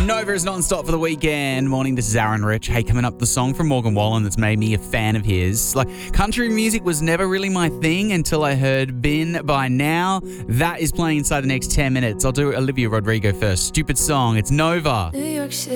Nova is non-stop for the weekend. Morning, this is Aaron Rich. Hey, coming up, the song from Morgan Wallen that's made me a fan of his. Like, country music was never really my thing until I heard Been By Now. That is playing inside the next 10 minutes. I'll do Olivia Rodrigo first. Stupid song. It's Nova. New York City.